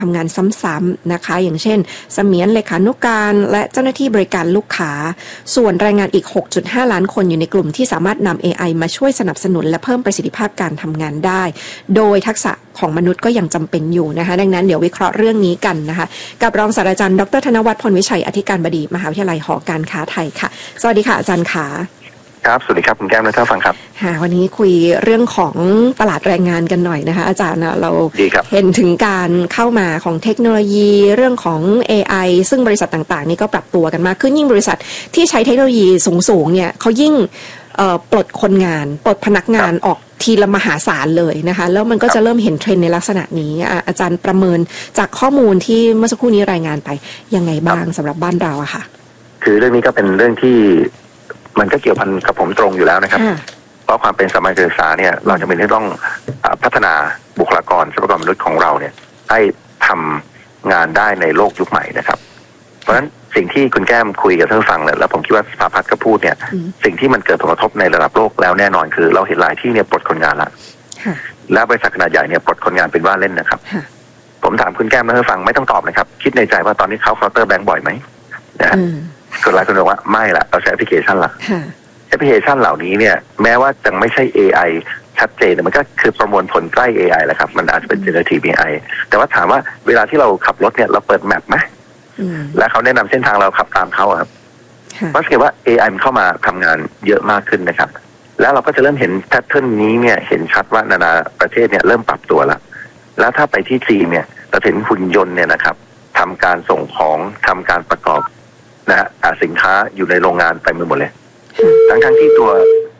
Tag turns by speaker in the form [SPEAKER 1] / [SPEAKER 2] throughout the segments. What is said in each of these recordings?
[SPEAKER 1] ทำงานซ้ำๆนะคะอย่างเช่นเสมียนเลขานุการและเจ้าหน้าที่บริการลูกค้าส่วนแรงงานอีก 6.5 ล้านคนอยู่ในกลุ่มที่สามารถนำ AI มาช่วยสนับสนุนและเพิ่มประสิทธิภาพการทำงานได้โดยทักษะของมนุษย์ก็ยังจำเป็นอยู่นะคะดังนั้นเดี๋ยววิเคราะห์เรื่องนี้กันนะคะกับรองศาสตราจารย์ดร.ธนวัฒน์พลวิชัยอธิการบดีมหาวิทยาลัยหอการค้าไทยค่ะสวัสดีค่ะอาจารย์ขา
[SPEAKER 2] ครับสวัสดีครับคุณแก้มและท่านฟังครับ
[SPEAKER 1] วันนี้คุยเรื่องของตลาดแรงงานกันหน่อยนะคะอาจารย์เราเห็นถึงการเข้ามาของเทคโนโลยีเรื่องของ AI ซึ่งบริษัทต่างๆนี่ก็ปรับตัวกันมากขึ้นยิ่งบริษัทที่ใช้เทคโนโลยีสูงๆเนี่ยเขายิ่งปลดคนงานปลดพนักงานออกทีละมหาศาลเลยนะคะแล้วมันก็จะเริ่มเห็นเทรนด์ในลักษณะนี้อาจารย์ประเมินจากข้อมูลที่เมื่อสักครู่นี้รายงานไปยังไงบ้างสำหรับบ้านเราอะค่ะ
[SPEAKER 2] คือเรื่องนี้ก็เป็นเรื่องที่มันก็เกี่ยวพันกับผมตรงอยู่แล้วนะครับเพราะความเป็นสถาบันการศึกษาเนี่ยเราจะเป็นที่ต้องพัฒนาบุคลากรทรัพยากรมนุษย์ของเราเนี่ยให้ทำงานได้ในโลกยุคใหม่นะครับเพราะฉะนั้นสิ่งที่คุณแก้มคุยกับท่านฟังเนี่ยแล้วผมคิดว่าสภาพัฒน์ก็พูดเนี่ยสิ่งที่มันเกิดผลกระทบในระดับโลกแล้วแน่นอนคือเราเห็นหลายที่เนี่ยปลดคนงานละและบริษัทขนาดใหญ่เนี่ยปลดคนงานเป็นว่าเล่นนะครับผมถามคุณแก้มและท่านฟังไม่ต้องตอบนะครับคิดในใจว่าตอนนี้เขาเคาน์เตอร์แบงก์บ่อยไหมนะคนหลายคนบอกว่าไม่ละเราใช้แอปพลิเคชันละแอปพลิเคชันเหล่านี้เนี่ยแม้ว่าจะไม่ใช่ AI ชัดเจนมันก็คือประมวลผลใกล้ AI แหละครับมันอาจจะเป็น generative AI แต่ว่าถามว่าเวลาที่เราขับรถเนี่ยเราเปิดแมปไหมและเขาแนะนำเส้นทางเราขับตามเขาครับเพราะสังเกตว่า AI มันเข้ามาทำงานเยอะมากขึ้นนะครับแล้วเราก็จะเริ่มเห็นแพทเทิร์นนี้เนี่ยเห็นชัดว่านานาประเทศเนี่ยเริ่มปรับตัวแล้วถ้าไปที่จีนเนี่ยเราเห็นหุ่นยนต์เนี่ยนะครับทำการส่งของทำการประกอบนะฮะสินค้าอยู่ในโรงงานไปหมดเลยทั้งที่ตัว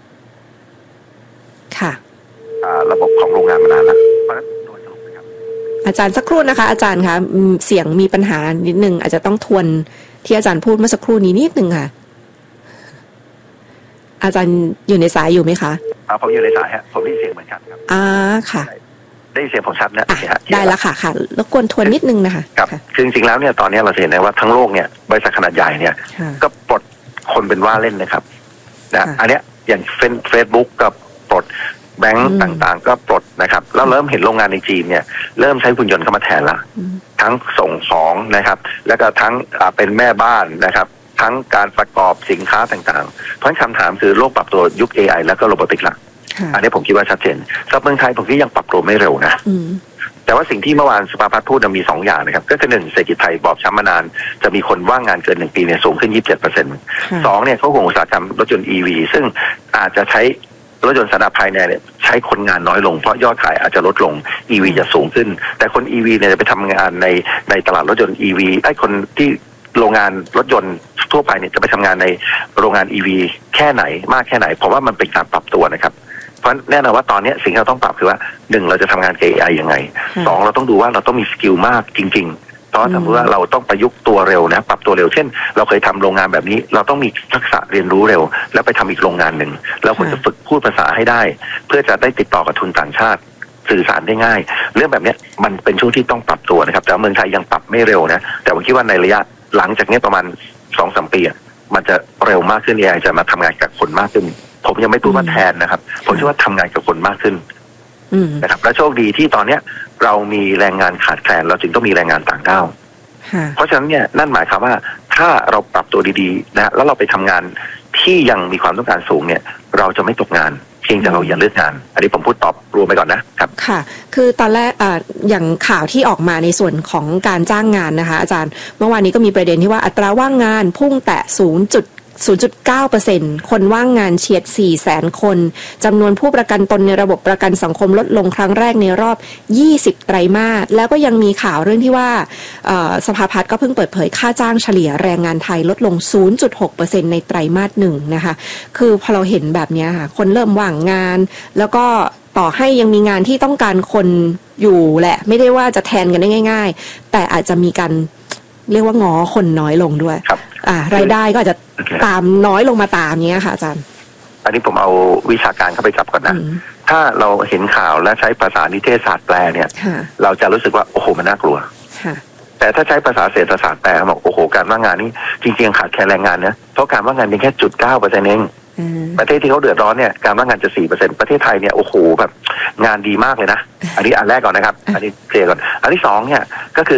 [SPEAKER 1] ค่ะ
[SPEAKER 2] ระบบของโรงงานมานานแล้วเพราะฉะนั้นโดยสรุปนะครับ
[SPEAKER 1] อาจารย์สักครู่นะคะอาจารย์คะเสียงมีปัญหานิดนึงอาจจะต้องทวนที่อาจารย์พูดเมื่อสักครู่นี้นิดนึงค่ะอาจารย์อยู่ในสายอยู่ไหมคะ
[SPEAKER 2] ผมอยู่ในสายฮะผมได้เสียงเหมือนกันครับ
[SPEAKER 1] ค่ะ
[SPEAKER 2] ได้เสียงผมชัดนะ
[SPEAKER 1] ได้แล้วค่ะรบกวนทวนนิดนึงนะคะ
[SPEAKER 2] ครับคือจริงๆแล้วเนี่ยตอนนี้เราเห็นได้ว่าทั้งโลกเนี่ยบริษัทขนาดใหญ่เนี่ยก็ปลดคนเป็นว่าเล่นนะครับนะอันเนี้ยอย่างเฟซบุ๊กก็ปลดแบงก์ต่างๆก็ปลดนะครับแล้วเริ่มเห็นโรงงานในจีนเนี่ยเริ่มใช้หุ่นยนต์เข้ามาแทนละทั้งส่งของนะครับแล้วก็ทั้งเป็นแม่บ้านนะครับทั้งการประกอบสินค้าต่างๆเพราะคำถามคือโลกปรับตัวยุค AI แล้วก็โรบอติกละอันนี้ผมคิดว่าชัดเจนสำหรับเมืองไทยผมคิดยังปรับตัวไม่เร็วนะแต่ว่าสิ่งที่เมื่อวานสภาพัฒน์พูดมี2อย่างนะครับก็คือ1เศรษฐกิจไทยบอบช้ำมานานจะมีคนว่างงานเกิน1ปีเนี่ยสูงขึ้น 27% 2เนี่ยเขาห่วงอุตสาหกรรมรถยนต์ EV ซึ่งอาจจะใช้รถยนต์สันดาปภายในเนี่ยใช้คนงานน้อยลงเพราะยอดขายอาจจะลดลง EV จะสูงขึ้นแต่คน EV เนี่ยจะไปทำงานในตลาดรถยนต์ EV คนที่โรงงานรถยนต์ทั่วไปเนี่ยจะไปทำงานในโรงงาน EV แค่ไหนมากแค่ไหนเพราะว่ามันเป็นการปรับตัวนะครับเพราะแน่นอนว่าตอนนี้สิ่งที่เราต้องปรับคือว่า1เราจะทำงานกับ AI ยังไง2เราต้องดูว่าเราต้องมีสกิลมากจริงๆเพราะสมมติว่าเราต้องประยุกต์ตัวเร็วนะปรับตัวเร็วเช่นเราเคยทำโรงงานแบบนี้เราต้องมีทักษะเรียนรู้เร็วแล้วไปทำอีกโรงงานหนึ่งเราควรจะฝึกพูดภาษาให้ได้เพื่อจะได้ติดต่อกับทุนต่างชาติสื่อสารได้ง่ายเรื่องแบบนี้มันเป็นช่วงที่ต้องปรับตัวนะครับแต่เมืองไทยยังปรับไม่เร็วนะแต่ผมคิดว่าในระยะหลังจากนี้ประมาณ 2-3 ปีมันจะเร็วมากขึ้น AI จะมาทำงานกับคนมากขึ้นผมยังไม่พูดว่าแทนนะครับผมเชื่อว่าทำงานกับคนมากขึ้นนะครับและโชคดีที่ตอนเนี้ยเรามีแรงงานขาดแคลนเราจึงต้องมีแรงงานต่างด้าวเพราะฉะนั้นเนี่ยนั่นหมายความว่าถ้าเราปรับตัวดีๆนะแล้วเราไปทำงานที่ยังมีความต้องการสูงเนี่ยเราจะไม่ตกงานเพียงแต่เราอย่าเลือกงานอันนี้ผมพูดตอบรวมไปก่อนนะครับ
[SPEAKER 1] ค่ะคือตอนแรกอย่างข่าวที่ออกมาในส่วนของการจ้างงานนะคะอาจารย์เมื่อวานนี้ก็มีประเด็นที่ว่าอัตราว่างงานพุ่งแตะ0.9% คนว่างงานเฉียด 400,000 คนจำนวนผู้ประกันตนในระบบประกันสังคมลดลงครั้งแรกในรอบ20ไตรมาสแล้วก็ยังมีข่าวเรื่องที่ว่าสภาพัฒน์ก็เพิ่งเปิดเผยค่าจ้างเฉลี่ยแรงงานไทยลดลง 0.6% ในไตรมาส1นะคะคือพอเราเห็นแบบนี้ค่ะคนเริ่มว่างงานแล้วก็ต่อให้ยังมีงานที่ต้องการคนอยู่แหละไม่ได้ว่าจะแทนกันได้ง่ายๆแต่อาจจะมีการเรียกว่าง้อคนน้อยลงด้วยรายได้ก็อาจจะตามน้อยลงมาตามเนี้ยค่ะอาจารย์
[SPEAKER 2] อันนี้ผมเอาวิชาการเข้าไปจับก่อนนะถ้าเราเห็นข่าวและใช้ภาษานิเทศศาสตร์แปลเนี่ยเราจะรู้สึกว่าโอ้โหมันน่ากลัวแต่ถ้าใช้ภาษาเศรษฐศาสตร์แปลบอกโอ้โหการว่างงานนี่จริงๆขาดแคลนแรงงานนะเพราะการว่างงานเพียงแค่ 0.9% เองประเทศที่เขาเดือดร้อนเนี่ยการว่างงานจะ 4% ประเทศไทยเนี่ยโอ้โหแบบงานดีมากเลยนะอันนี้อันแรกก่อนนะครับอันนี้เคลียร์ก่อนอันที่2เนี่ยก็คือ